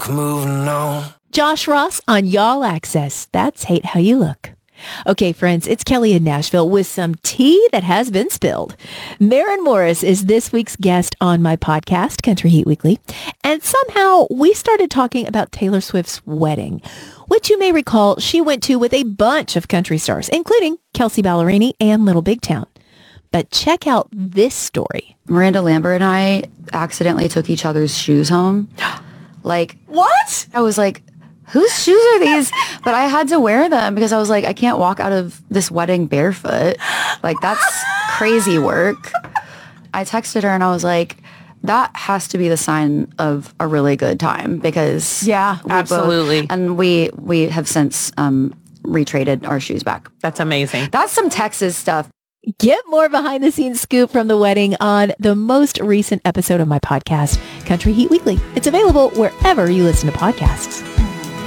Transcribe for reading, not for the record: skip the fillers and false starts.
moving on. Josh Ross on Y'all Access. That's Hate How You Look. Okay, friends, it's Kelly in Nashville with some tea that has been spilled. Maren Morris is this week's guest on my podcast, Country Heat Weekly, and somehow we started talking about Taylor Swift's wedding, which you may recall she went to with a bunch of country stars, including Kelsea Ballerini and Little Big Town. But check out this story. Miranda Lambert and I accidentally took each other's shoes home. Like, what? I was like, whose shoes are these? But I had to wear them because I was like, I can't walk out of this wedding barefoot. Like, that's crazy work. I texted her and I was like, that has to be the sign of a really good time because Yeah, absolutely. and we have since retraded our shoes back. That's amazing. That's some Texas stuff. Get more behind the scenes scoop from the wedding on the most recent episode of my podcast, Country Heat Weekly. It's available wherever you listen to podcasts.